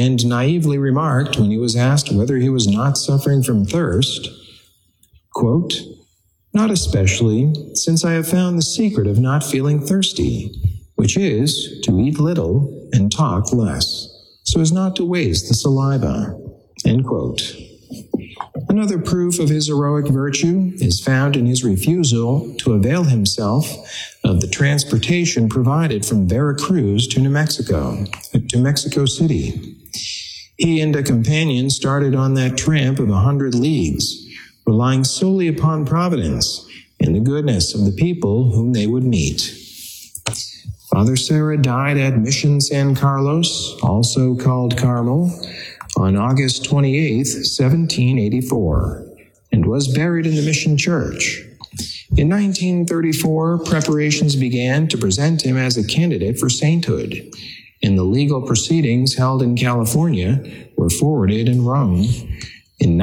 and naively remarked when he was asked whether he was not suffering from thirst, quote, "Not especially, since I have found the secret of not feeling thirsty, which is to eat little and talk less, so as not to waste the saliva," end quote. Another proof of his heroic virtue is found in his refusal to avail himself of the transportation provided from Veracruz to Mexico City. He and a companion started on that tramp of 100 leagues, relying solely upon Providence and the goodness of the people whom they would meet. Father Serra died at Mission San Carlos, also called Carmel, on August 28, 1784, and was buried in the Mission Church. In 1934, preparations began to present him as a candidate for sainthood, and the legal proceedings held in California were forwarded to Rome in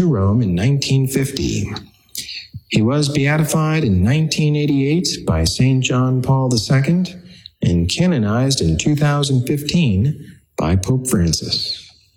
1950. He was beatified in 1988 by St. John Paul II and canonized in 2015 by Pope Francis.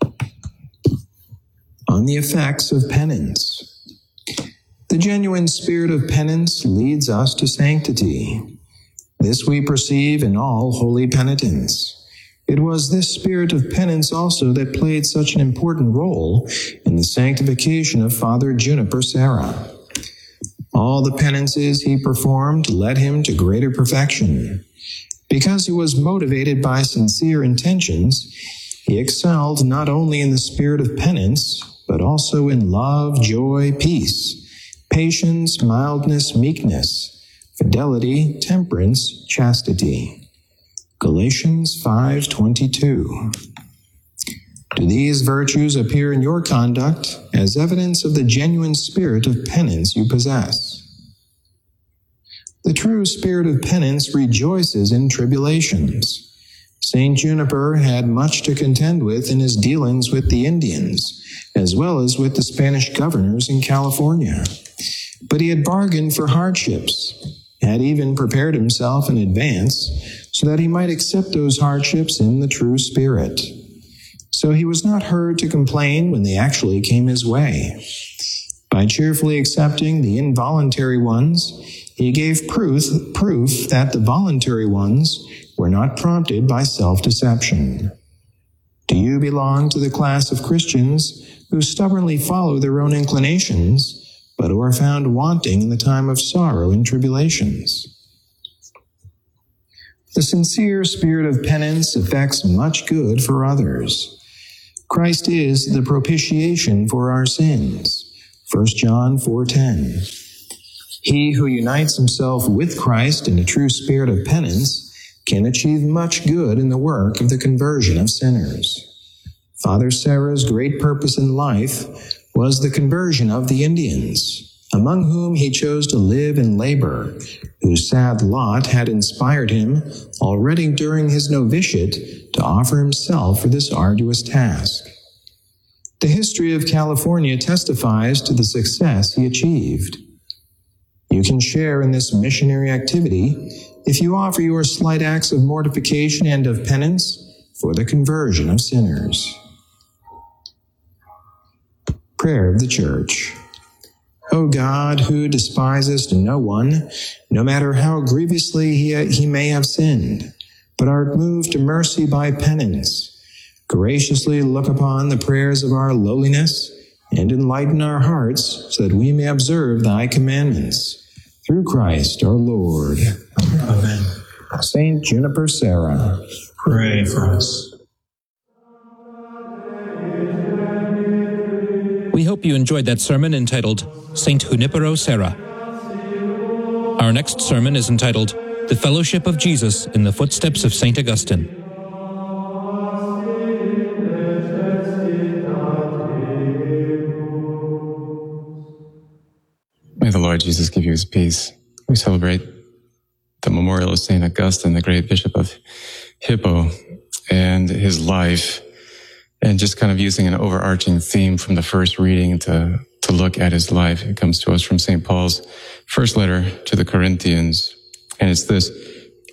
On the effects of penance. The genuine spirit of penance leads us to sanctity. This we perceive in all holy penitents. It was this spirit of penance also that played such an important role in the sanctification of Father Juniper Serra. All the penances he performed led him to greater perfection. Because he was motivated by sincere intentions, he excelled not only in the spirit of penance, but also in love, joy, peace, patience, mildness, meekness, fidelity, temperance, chastity. Galatians 5:22. Do these virtues appear in your conduct as evidence of the genuine spirit of penance you possess? The true spirit of penance rejoices in tribulations. St. Juniper had much to contend with in his dealings with the Indians, as well as with the Spanish governors in California. But he had bargained for hardships, had even prepared himself in advance so that he might accept those hardships in the true spirit. So he was not heard to complain when they actually came his way. By cheerfully accepting the involuntary ones, he gave proof that the voluntary ones were not prompted by self-deception. Do you belong to the class of Christians who stubbornly follow their own inclinations, but who are found wanting in the time of sorrow and tribulations? The sincere spirit of penance effects much good for others. Christ is the propitiation for our sins. 1 John 4:10. He who unites himself with Christ in a true spirit of penance can achieve much good in the work of the conversion of sinners. Father Serra's great purpose in life was the conversion of the Indians, among whom he chose to live and labor, whose sad lot had inspired him already during his novitiate to offer himself for this arduous task. The history of California testifies to the success he achieved. You can share in this missionary activity if you offer your slight acts of mortification and of penance for the conversion of sinners. Prayer of the Church. O God, who despisest no one, no matter how grievously he may have sinned, but art moved to mercy by penance, graciously look upon the prayers of our lowliness and enlighten our hearts so that we may observe thy commandments. Through Christ our Lord. Amen. Saint Juniper Serra, pray for us. We hope you enjoyed that sermon entitled Saint Junipero Serra. Our next sermon is entitled The Fellowship of Jesus in the Footsteps of St. Augustine. May the Lord Jesus give you his peace. We celebrate the memorial of St. Augustine, the great bishop of Hippo, and his life, and just kind of using an overarching theme from the first reading to look at his life. It comes to us from St. Paul's first letter to the Corinthians, and it's this: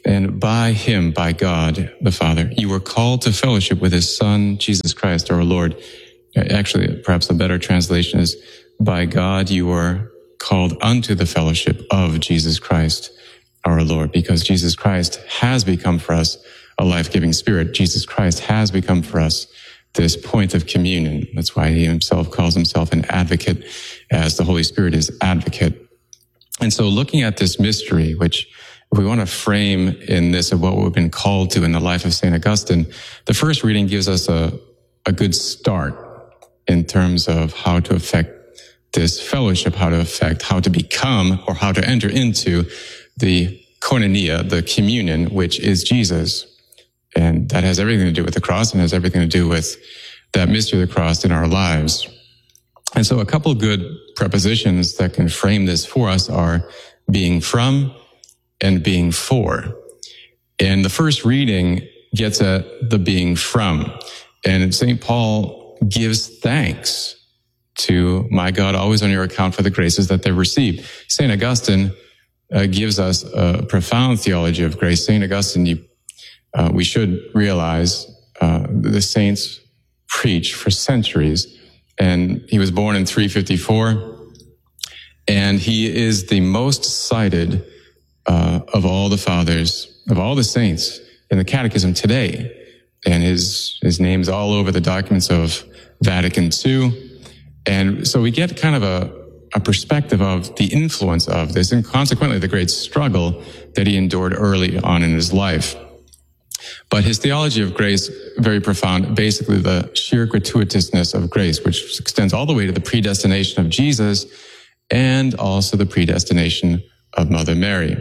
And by him, by God the Father, you were called to fellowship with his Son, Jesus Christ, our Lord. Actually, perhaps a better translation is, by God you were called unto the fellowship of Jesus Christ, our Lord, because Jesus Christ has become for us a life-giving spirit. Jesus Christ has become for us this point of communion. That's why he himself calls himself an advocate, as the Holy Spirit is advocate. And so looking at this mystery, which if we want to frame in this of what we've been called to in the life of St. Augustine, the first reading gives us a good start in terms of how to affect this fellowship, how to become, or how to enter into the koinonia, the communion, which is Jesus. And that has everything to do with the cross and has everything to do with that mystery of the cross in our lives. And so a couple of good prepositions that can frame this for us are being from and being for. And the first reading gets at the being from. And St. Paul gives thanks to my God always on your account for the graces that they've received. St. Augustine gives us a profound theology of grace. St. Augustine, we should realize the saints preach for centuries. And he was born in 354. And he is the most cited of all the fathers, of all the saints in the Catechism today. And his name's all over the documents of Vatican II. And so we get kind of a perspective of the influence of this and consequently the great struggle that he endured early on in his life. But his theology of grace, very profound, basically the sheer gratuitousness of grace, which extends all the way to the predestination of Jesus and also the predestination of Mother Mary.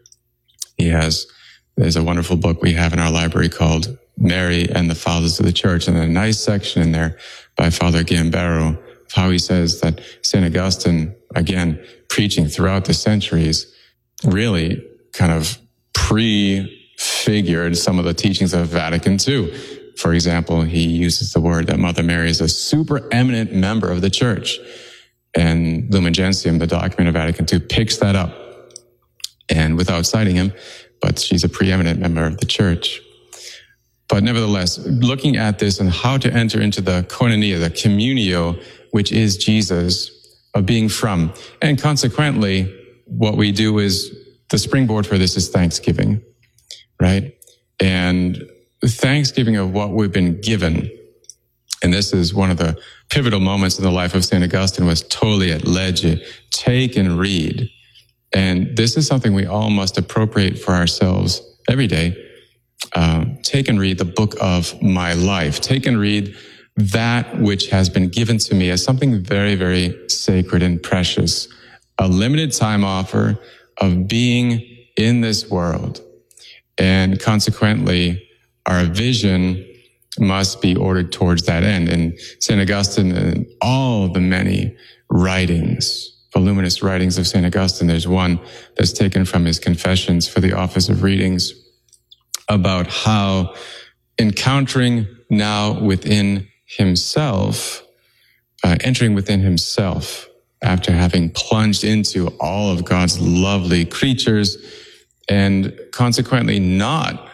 There's a wonderful book we have in our library called Mary and the Fathers of the Church, and a nice section in there by Father Gambaro of how he says that St. Augustine, again, preaching throughout the centuries, really kind of prefigured some of the teachings of Vatican II. For example, he uses the word that Mother Mary is a supereminent member of the Church. And Lumen Gentium, the document of Vatican II, picks that up. And without citing him, but she's a preeminent member of the Church. But nevertheless, looking at this and how to enter into the koinonia, the communio, which is Jesus, of being from. And consequently, what we do is, the springboard for this is thanksgiving, right? And thanksgiving of what we've been given. And this is one of the pivotal moments in the life of St. Augustine, was tolli et lege, take and read. And this is something we all must appropriate for ourselves every day. Take and read the book of my life. Take and read that which has been given to me as something very, very sacred and precious. A limited time offer of being in this world. And consequently, our vision must be ordered towards that end. And St. Augustine and all the many writings, voluminous writings of St. Augustine, there's one that's taken from his Confessions for the Office of Readings about how encountering now within himself, entering within himself after having plunged into all of God's lovely creatures and consequently not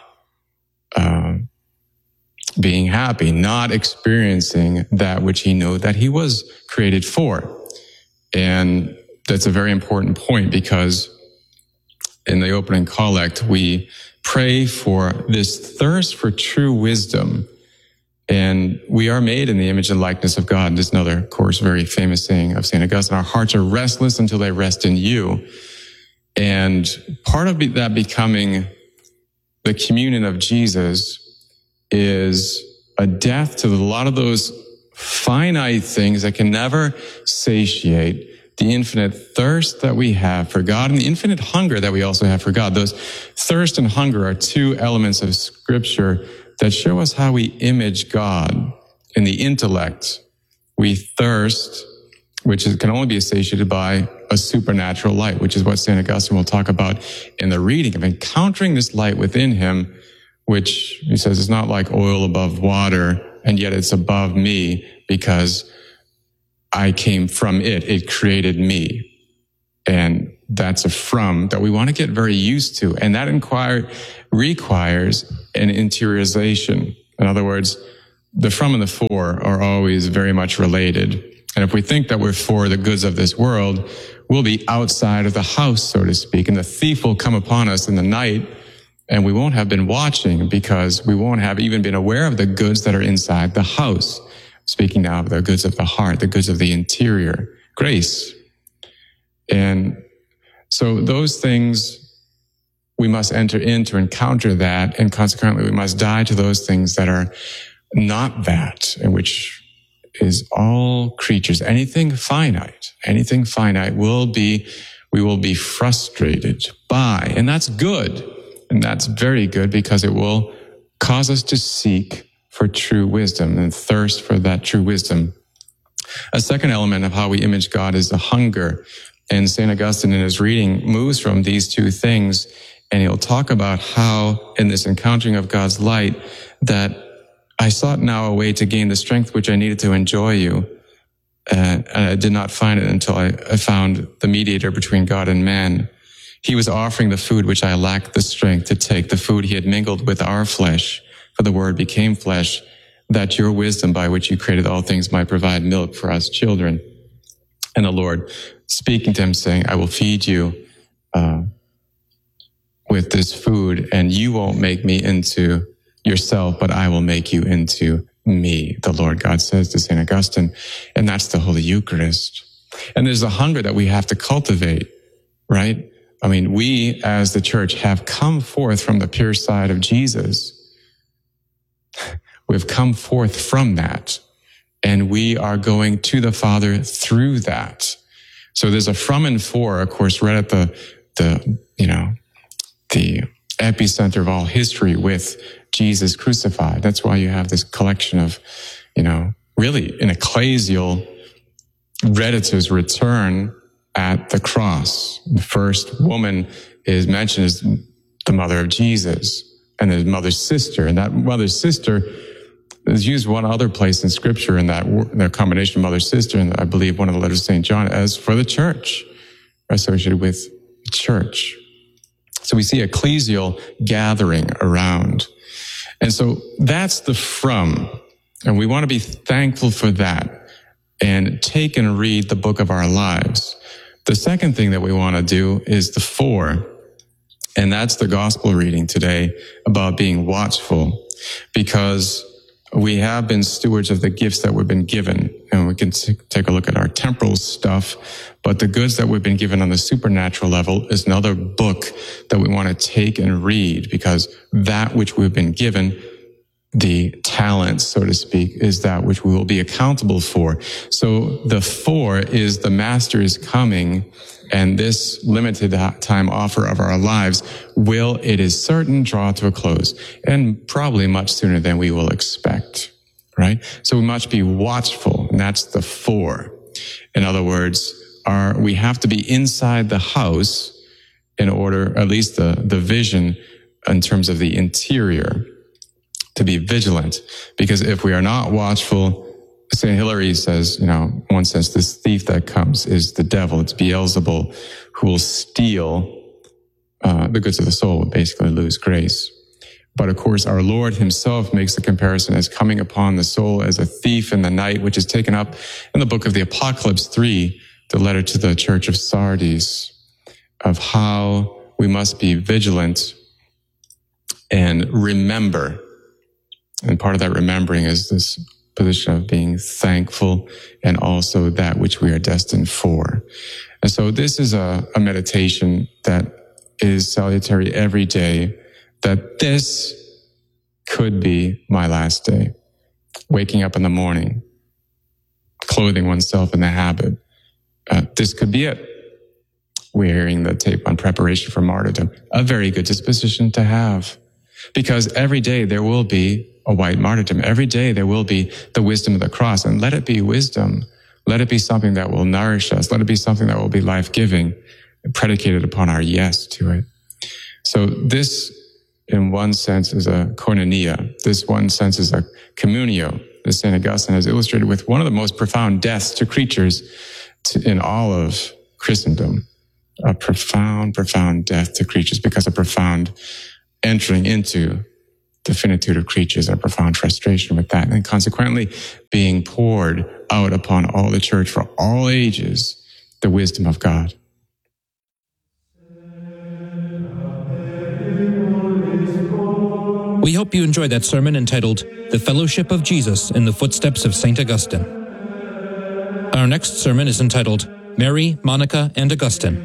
being happy, not experiencing that which he knew that he was created for. And that's a very important point, because in the opening collect, we pray for this thirst for true wisdom. And we are made in the image and likeness of God. There's another, of course, very famous saying of St. Augustine: our hearts are restless until they rest in you. And part of that becoming the communion of Jesus is a death to a lot of those finite things that can never satiate the infinite thirst that we have for God and the infinite hunger that we also have for God. Those thirst and hunger are two elements of Scripture that show us how we image God in the intellect. We thirst, which can only be satiated by a supernatural light, which is what St. Augustine will talk about in the reading of encountering this light within him, which he says is not like oil above water, and yet it's above me because I came from it. It created me. And that's a from that we want to get very used to. And that requires an interiorization. In other words, the from and the for are always very much related. And if we think that we're for the goods of this world, we'll be outside of the house, so to speak, and the thief will come upon us in the night, and we won't have been watching because we won't have even been aware of the goods that are inside the house. Speaking now of the goods of the heart, the goods of the interior, grace. And so those things, we must enter in to encounter that, and consequently we must die to those things that are not that, and which is all creatures. Anything finite we will be frustrated by, and that's good. And that's very good because it will cause us to seek for true wisdom and thirst for that true wisdom. A second element of how we image God is the hunger. And St. Augustine in his reading moves from these two things, and he'll talk about how in this encountering of God's light that I sought now a way to gain the strength which I needed to enjoy you. And I did not find it until I found the mediator between God and man. He was offering the food which I lacked the strength to take, the food he had mingled with our flesh, for the word became flesh, that your wisdom by which you created all things might provide milk for us children. And the Lord speaking to him saying, I will feed you with this food, and you won't make me into yourself, but I will make you into me, the Lord God says to St. Augustine. And that's the Holy Eucharist. And there's a hunger that we have to cultivate, right? I mean, we as the church have come forth from the pure side of Jesus. We've come forth from that, and we are going to the Father through that. So there's a from and for, of course, right at the epicenter of all history with Jesus crucified. That's why you have this collection of, really an ecclesial read to his return at the cross. The first woman is mentioned as the mother of Jesus, and his mother's sister. And that mother's sister is used one other place in Scripture in that combination of mother-sister, and I believe one of the letters of St. John, as for the church, associated with the church. So we see ecclesial gathering around. And so that's the from. And we want to be thankful for that and take and read the book of our lives. The second thing that we want to do is the for. And that's the gospel reading today about being watchful, because we have been stewards of the gifts that we've been given, and we can take a look at our temporal stuff, but the goods that we've been given on the supernatural level is another book that we want to take and read, because that which we've been given, the talents, so to speak, is that which we will be accountable for. So the for is the Master is coming, and this limited time offer of our lives will, it is certain, draw to a close, and probably much sooner than we will expect, right? So we must be watchful, and that's the for. In other words, we have to be inside the house in order, at least the vision in terms of the interior, to be vigilant. Because if we are not watchful, St. Hilary says, in one sense, this thief that comes is the devil. It's Beelzebul, who will steal the goods of the soul, will basically lose grace. But of course, our Lord himself makes the comparison as coming upon the soul as a thief in the night, which is taken up in the book of the Apocalypse 3, the letter to the church of Sardis, of how we must be vigilant and remember. And part of that remembering is this position of being thankful and also that which we are destined for. And so this is a meditation that is salutary every day, that this could be my last day. Waking up in the morning, clothing oneself in the habit. This could be it. We're hearing the tape on preparation for martyrdom. A very good disposition to have. Because every day there will be a white martyrdom. Every day there will be the wisdom of the cross. And let it be wisdom. Let it be something that will nourish us. Let it be something that will be life-giving, predicated upon our yes to it. So this, in one sense, is a koinonia. This, one sense, is a communio, as St. Augustine has illustrated with one of the most profound deaths to creatures in all of Christendom. A profound, profound death to creatures, because a profound entering into the finitude of creatures, our profound frustration with that, and consequently being poured out upon all the church for all ages, the wisdom of God. We hope you enjoyed that sermon entitled The Fellowship of Jesus in the Footsteps of St. Augustine. Our next sermon is entitled Mary, Monica, and Augustine.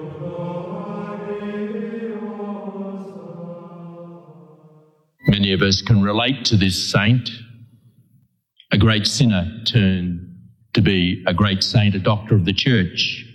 Many of us can relate to this saint, a great sinner turned to be a great saint, a doctor of the church.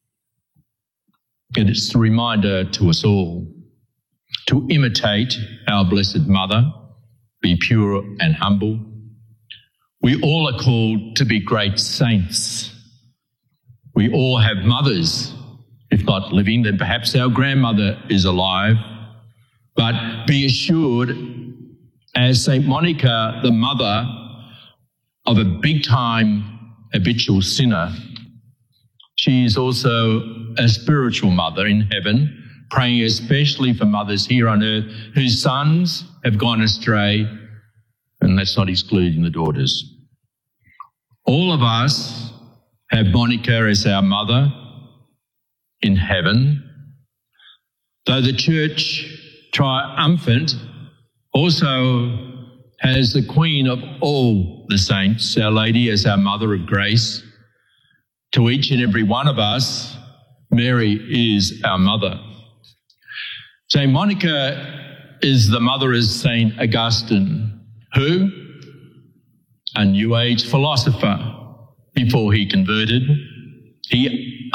And it's a reminder to us all to imitate our Blessed Mother, be pure and humble. We all are called to be great saints. We all have mothers. If not living, then perhaps our grandmother is alive. But be assured, as St. Monica, the mother of a big-time habitual sinner, she is also a spiritual mother in heaven, praying especially for mothers here on earth whose sons have gone astray, and that's not excluding the daughters. All of us have Monica as our mother in heaven, though the church triumphant also has the Queen of all the saints, Our Lady, as our Mother of Grace. To each and every one of us, Mary is our mother. St. Monica is the mother of St. Augustine, who, a New Age philosopher, before he converted, he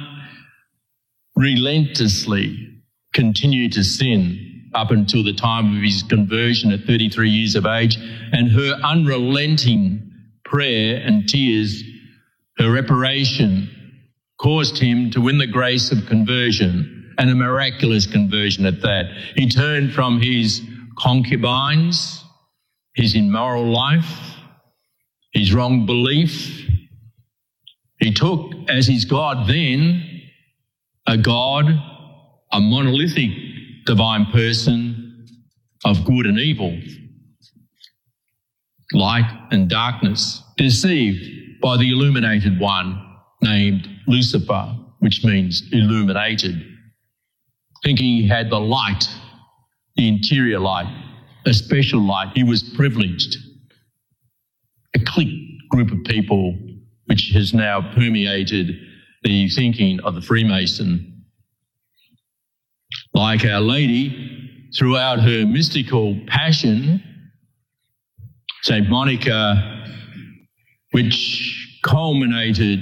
unrelentlessly continued to sin up until the time of his conversion at 33 years of age, and her unrelenting prayer and tears, her reparation, caused him to win the grace of conversion, and a miraculous conversion at that. He turned from his concubines, his immoral life, his wrong belief. He took as his God then a God, a monolithic divine person of good and evil, light and darkness, deceived by the illuminated one named Lucifer, which means illuminated, thinking he had the light, the interior light, a special light. He was privileged. A clique group of people which has now permeated the thinking of the Freemason. Like Our Lady, throughout her mystical passion, St. Monica, which culminated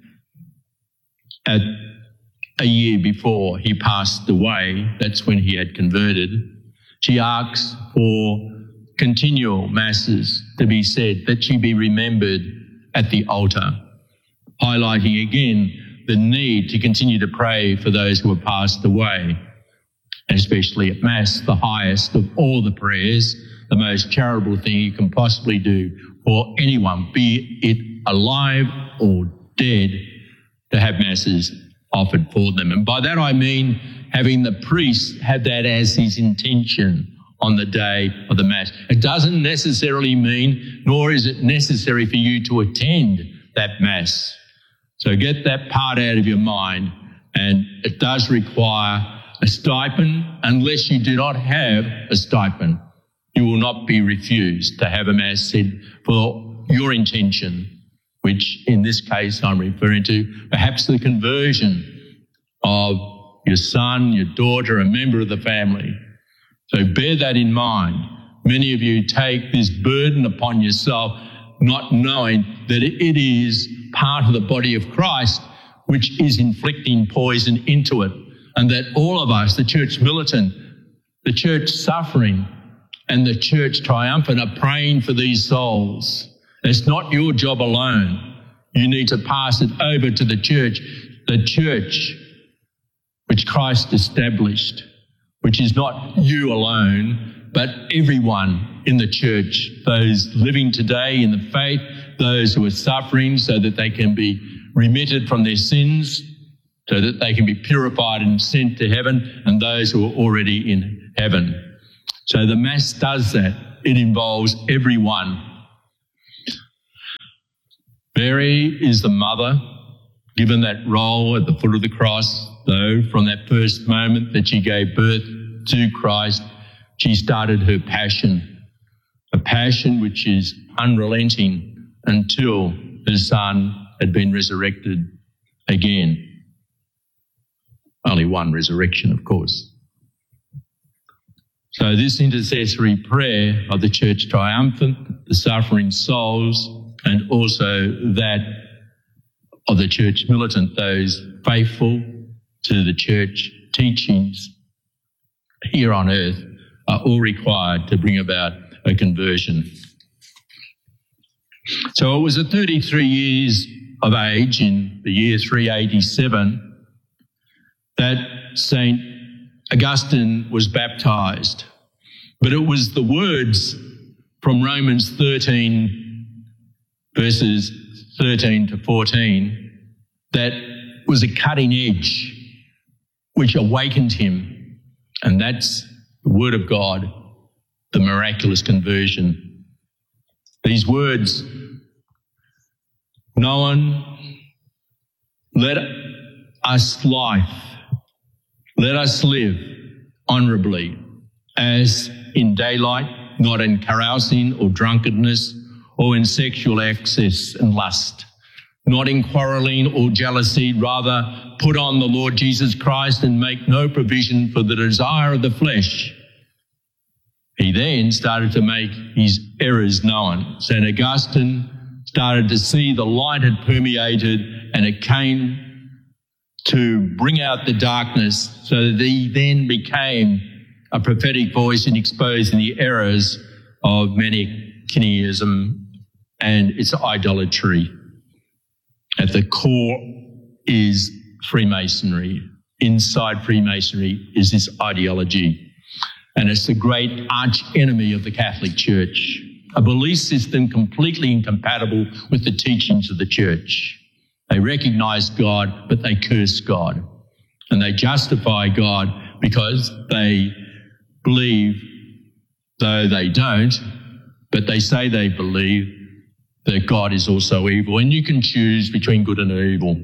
at a year before he passed away, that's when he had converted, she asks for continual masses to be said, that she be remembered at the altar, highlighting again the need to continue to pray for those who have passed away, and especially at Mass, the highest of all the prayers, the most charitable thing you can possibly do for anyone, be it alive or dead, to have Masses offered for them. And by that I mean having the priest have that as his intention on the day of the Mass. It doesn't necessarily mean, nor is it necessary for you to attend that Mass. So get that part out of your mind, and it does require a stipend. Unless you do not have a stipend, you will not be refused to have a Mass said for your intention, which in this case I'm referring to perhaps the conversion of your son, your daughter, a member of the family. So bear that in mind. Many of you take this burden upon yourself, not knowing that it is part of the body of Christ which is inflicting poison into it, and that all of us, the church militant, the church suffering, and the church triumphant, are praying for these souls. It's not your job alone. You need to pass it over to the church which Christ established, which is not you alone, but everyone in the church, those living today in the faith, those who are suffering, so that they can be remitted from their sins, so that they can be purified and sent to heaven, and those who are already in heaven. So the Mass does that. It involves everyone. Mary is the mother, given that role at the foot of the cross, though from that first moment that she gave birth to Christ, she started her passion, a passion which is unrelenting until the Son had been resurrected again. Only one resurrection, of course. So this intercessory prayer of the Church Triumphant, the suffering souls, and also that of the Church Militant, those faithful to the Church teachings here on earth, are all required to bring about a conversion. So it was at 33 years of age in the year 387 that St. Augustine was baptized. But it was the words from Romans 13, verses 13 to 14, that was a cutting edge which awakened him. And that's the Word of God, the miraculous conversion. These words, "No one, let us live honourably, as in daylight, not in carousing or drunkenness, or in sexual excess and lust, not in quarrelling or jealousy, rather put on the Lord Jesus Christ and make no provision for the desire of the flesh." He then started to make his errors known. St. Augustine started to see the light had permeated, and it came to bring out the darkness, so that he then became a prophetic voice in exposing the errors of Manichaeism and its idolatry. At the core is Freemasonry. Inside Freemasonry is this ideology. And it's the great arch enemy of the Catholic Church, a belief system completely incompatible with the teachings of the Church. They recognise God, but they curse God. And they justify God because they believe, though they don't, but they say they believe that God is also evil, and you can choose between good and evil.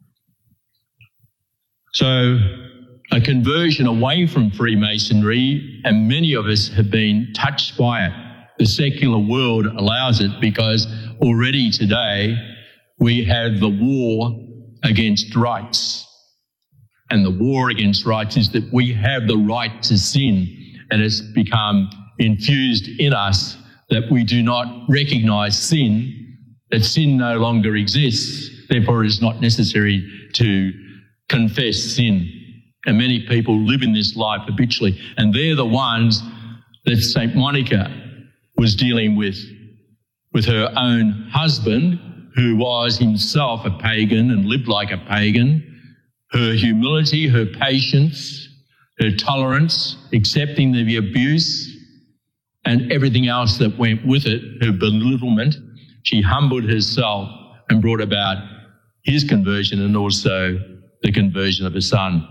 So a conversion away from Freemasonry, and many of us have been touched by it. The secular world allows it because already today we have the war against rights. And the war against rights is that we have the right to sin, and it's become infused in us that we do not recognise sin, that sin no longer exists, therefore it is not necessary to confess sin. And many people live in this life habitually, and they're the ones that St. Monica was dealing with her own husband, who was himself a pagan and lived like a pagan. Her humility, her patience, her tolerance, accepting the abuse, and everything else that went with it, her belittlement. She humbled herself and brought about his conversion and also the conversion of her son.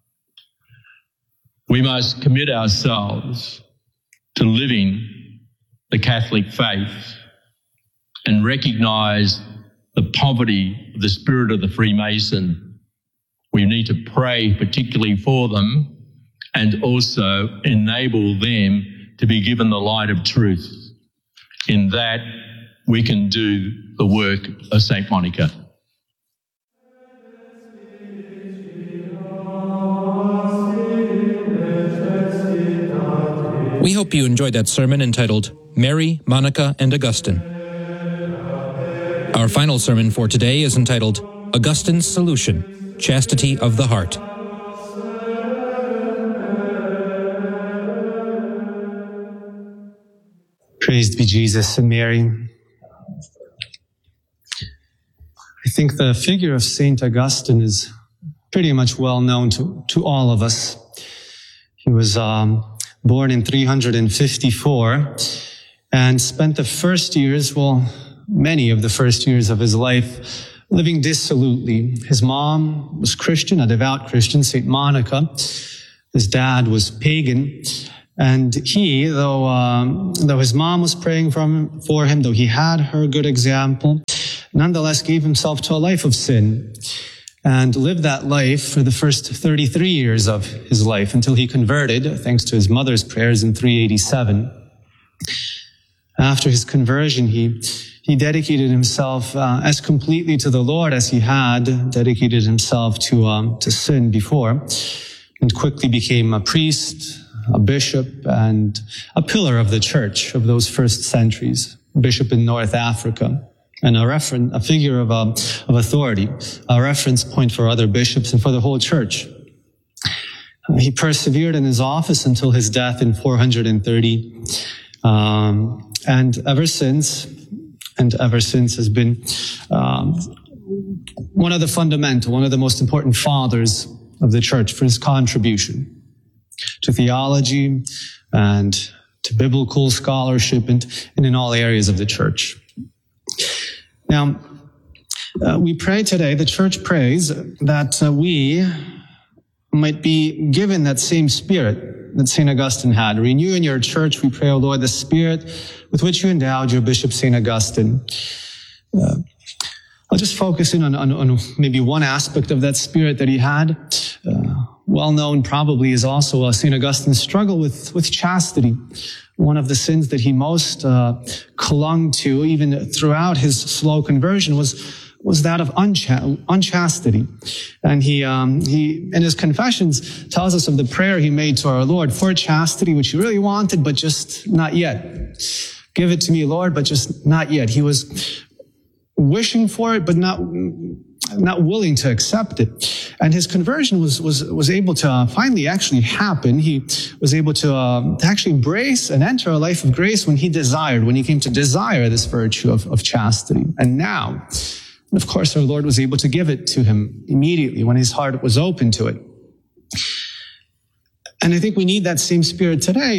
We must commit ourselves to living the Catholic faith and recognise the poverty of the spirit of the Freemason. We need to pray particularly for them and also enable them to be given the light of truth. In that, we can do the work of St. Monica. We hope you enjoyed that sermon entitled Mary, Monica, and Augustine. Our final sermon for today is entitled Augustine's Solution, Chastity of the Heart. Praised be Jesus and Mary. I think the figure of St. Augustine is pretty much well known to all of us. He was born in 354 and spent the first years, many of the first years of his life, living dissolutely. His mom was Christian, a devout Christian, St. Monica. His dad was pagan. And he, though his mom was praying for him, though he had her good example, nonetheless gave himself to a life of sin and lived that life for the first 33 years of his life until he converted, thanks to his mother's prayers, in 387. After his conversion, he dedicated himself as completely to the Lord as he had dedicated himself to sin before, and quickly became a priest, a bishop, and a pillar of the church of those first centuries, bishop in North Africa, and a figure of authority, a reference point for other bishops and for the whole church. He persevered in his office until his death in 430, and ever since has been one of the most important fathers of the church for his contribution to theology and to biblical scholarship and in all areas of the church. Now, we pray today, the church prays that we might be given that same spirit that St. Augustine had. Renew in your church, we pray, O Lord, the spirit with which you endowed your Bishop St. Augustine. I'll just focus in on maybe one aspect of that spirit that he had. Well known probably is also St. Augustine's struggle with chastity. One of the sins that he most clung to, even throughout his slow conversion, was that of unchastity. And he in his confessions tells us of the prayer he made to our Lord for chastity, which he really wanted, but just not yet. Give it to me, Lord, but just not yet. He was wishing for it, but not willing to accept it. And his conversion was able to finally actually happen. He was able to actually embrace and enter a life of grace when he came to desire this virtue of chastity. And now, of course, our Lord was able to give it to him immediately when his heart was open to it. And I think we need that same spirit today.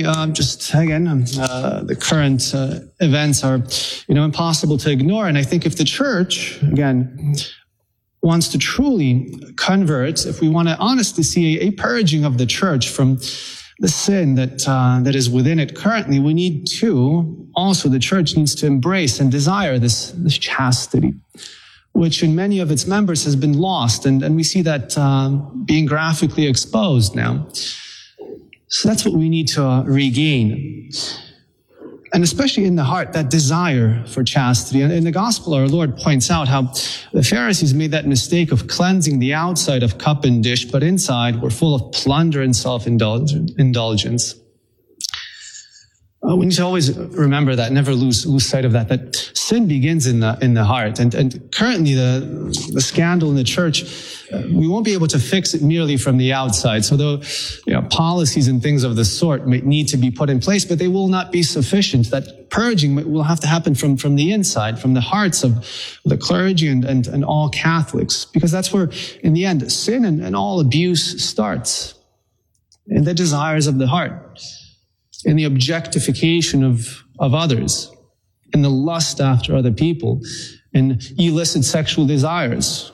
The current events are, impossible to ignore. And I think if the church, again, wants to truly convert, if we want to honestly see a purging of the church from the sin that is within it currently, we need to, also the church needs to embrace and desire this chastity, which in many of its members has been lost. And we see that being graphically exposed now. So that's what we need to regain. And especially in the heart, that desire for chastity. And in the gospel, our Lord points out how the Pharisees made that mistake of cleansing the outside of cup and dish, but inside were full of plunder and self-indulgence. We need to always remember that, never lose sight of that sin begins in the heart. And currently the scandal in the church, we won't be able to fix it merely from the outside. So policies and things of the sort might need to be put in place, but they will not be sufficient. That purging will have to happen from the inside, from the hearts of the clergy and all Catholics, because that's where, in the end, sin and all abuse starts, in the desires of the heart, in the objectification of others, in the lust after other people, in illicit sexual desires.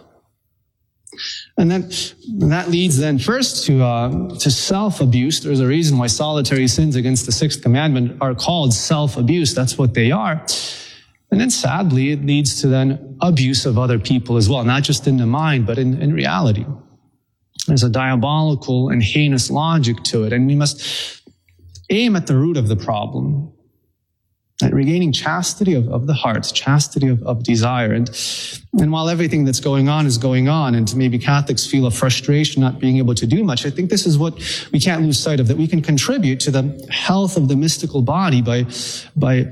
And that leads then first to self-abuse. There's a reason why solitary sins against the sixth commandment are called self-abuse. That's what they are. And then sadly, it leads to then abuse of other people as well, not just in the mind, but in reality. There's a diabolical and heinous logic to it, and we must aim at the root of the problem, at regaining chastity of the heart, chastity of desire. And while everything that's going on is going on, and maybe Catholics feel a frustration not being able to do much, I think this is what we can't lose sight of, that we can contribute to the health of the mystical body by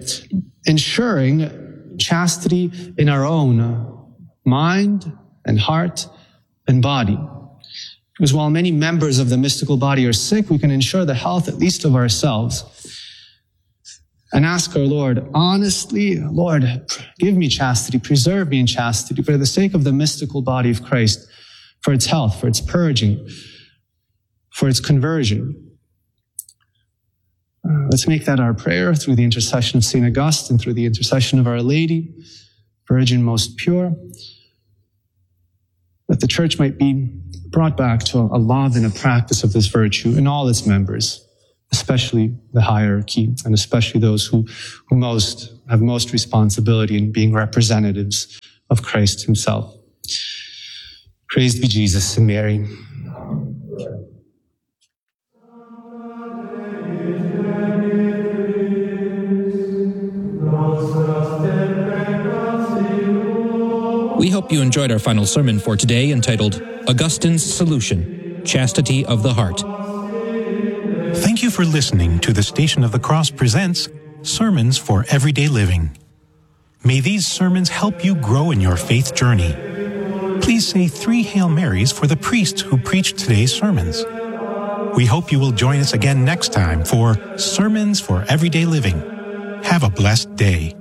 ensuring chastity in our own mind and heart and body. Because while many members of the mystical body are sick, we can ensure the health at least of ourselves. And ask our Lord, honestly, Lord, give me chastity, preserve me in chastity for the sake of the mystical body of Christ, for its health, for its purging, for its conversion. Let's make that our prayer through the intercession of St. Augustine, through the intercession of Our Lady, Virgin most pure, that the church might be brought back to a love and a practice of this virtue in all its members, especially the hierarchy, and especially those who have most responsibility in being representatives of Christ himself. Praised be Jesus and Mary. We hope you enjoyed our final sermon for today, entitled Augustine's Solution, Chastity of the Heart. Thank you for listening to the Station of the Cross presents Sermons for Everyday Living. May these sermons help you grow in your faith journey. Please say 3 Hail Marys for the priests who preached today's sermons. We hope you will join us again next time for Sermons for Everyday Living. Have a blessed day.